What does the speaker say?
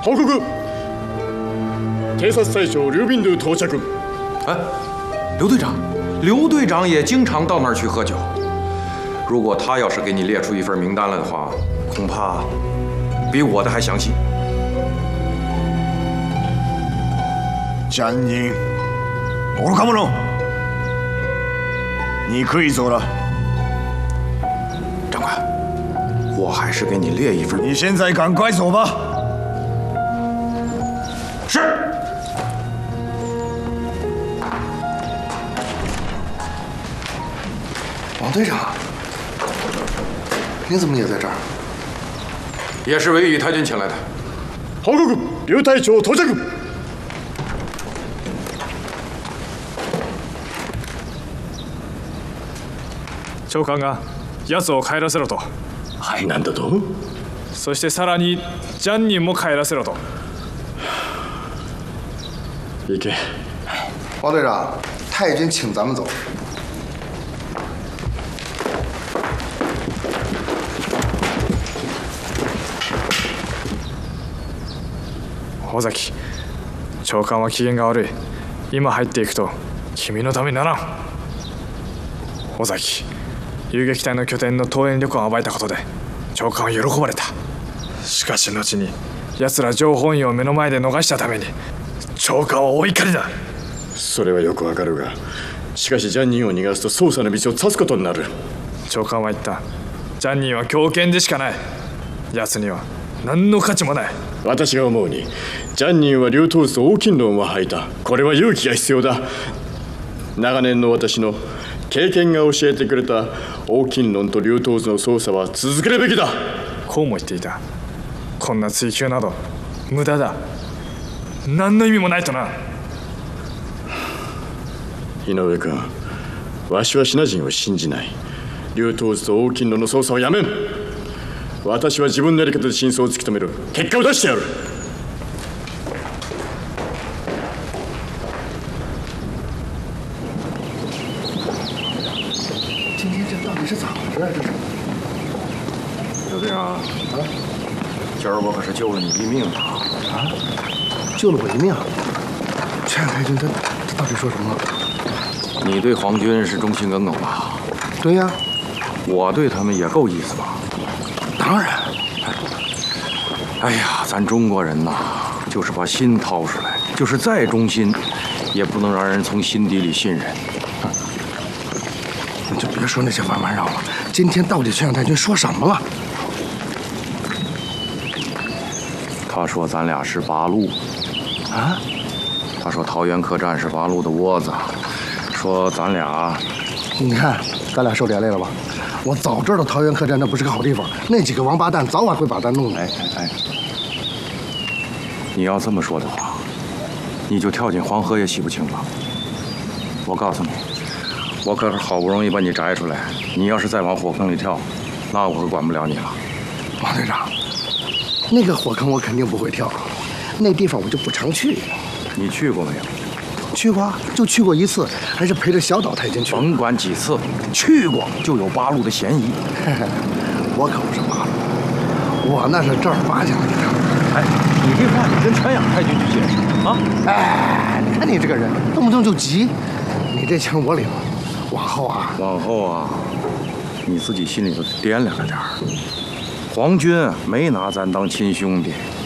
報告。警察隊長劉斌度到着。 哎，刘队长，刘队长也经常到那儿去喝酒。如果他要是给你列出一份名单来的话，恐怕比我的还详细。 江宁，愚か者，你可以走了。 长官，我还是给你列一份。 你现在赶快走吧。是。 王队长，你怎么也在这儿？ 也是委羽太君请来的。 報告。劉隊長到着。 長官が奴を帰らせろと。 はい、なんだと？ そしてさらにジャンニンも帰らせろと。 行け。 王队长，太君请咱们走。 尾崎、長官は機嫌が悪い。今入っていくと君のためにならん。尾崎、遊撃隊の拠点の桃園旅館を暴いたことで長官は喜ばれた。しかし後に奴ら情報員を目の前で逃したために長官はお怒りだ。 それはよくわかるが、しかしジャンニンを逃がすと捜査の道を断つことになる。 長官は言った。ジャンニンは狂犬でしかない。奴には何の価値もない。 私が思うに、ジャンニンは竜頭図と黄金論を吐いた。これは勇気が必要だ。長年の私の経験が教えてくれた黄金論と竜頭図の捜査は続けるべきだ。 こうも言っていた。こんな追及など無駄だ。何の意味もないとな。 井上君、わしはシナ人を信じない。竜頭図と黄金論の捜査をやめん。私は自分のやり方で真相を突き止める。結果を出してやる。 今天这到底是怎么回事？ 刘队长，今儿我可是救了你一命啊！ 救了我一命。陈太君他到底说什么了？ 你对皇军是忠心耿耿吧？ 对呀， 我对他们也够意思吧？ 当然。 哎呀，咱中国人呐，就是把心掏出来，就是再忠心，也不能让人从心底里信任。 你就别说那些弯弯绕了。今天到底全太君说什么了？ 他说咱俩是八路。 啊？ 他说桃园客栈是八路的窝子，说咱俩…… 你看，咱俩受连累了吧？我早知道桃园客栈那不是个好地方，那几个王八蛋早晚会把咱弄来。 你要这么说的话，你就跳进黄河也洗不清了。我告诉你，我可是好不容易把你摘出来，你要是再往火坑里跳，那我可管不了你了。 王队长，那个火坑我肯定不会跳，那地方我就不常去。 你去过没有？ 去过，就去过一次，还是陪着小岛太监去。 甭管几次，去过就有八路的嫌疑。 我可不是八路，我那是正儿八经的一趟。 哎，你这话你跟传养太君去解释啊？ 哎，你看你这个人，动不动就急，你这情我领。往后啊， 你自己心里头掂量着点儿。皇军没拿咱当亲兄弟，